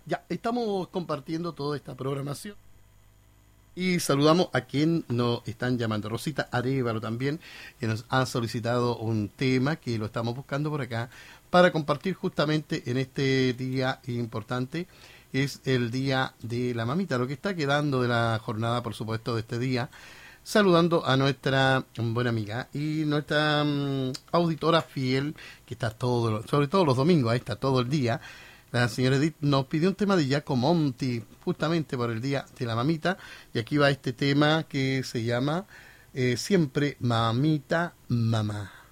Ya, estamos compartiendo toda esta programación y saludamos a quien nos están llamando. Rosita Arévalo también, que nos ha solicitado un tema que lo estamos buscando por acá para compartir justamente en este día importante. Es el día de la mamita, lo que está quedando de la jornada, por supuesto, de este día. Saludando a nuestra buena amiga y nuestra auditora fiel, que está sobre todo los domingos, ahí está todo el día. La señora Edith nos pidió un tema de Giacomo Monti, justamente por el día de la mamita, y aquí va este tema que se llama Siempre Mamita Mamá.